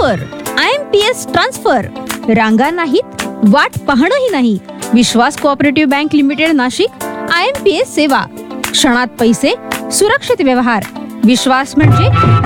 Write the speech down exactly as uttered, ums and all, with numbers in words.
Offer. I am P S transfer. रांगा नाहीत, वाट पाहणंही नाही. विश्वास cooperative bank limited Nashik. I am P S सेवा. क्षणात पैसे, सुरक्षित व्यवहार. विश्वास म्हणजे